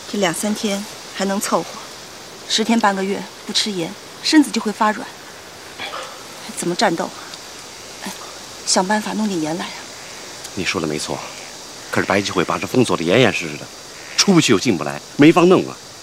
这2、3天还能凑合，10天半个月不吃盐，身子就会发软。怎么战斗？想办法弄点盐来啊！ 你说的没错，可是白吉会把这封锁的严严实实的，出不去又进不来，没法弄啊。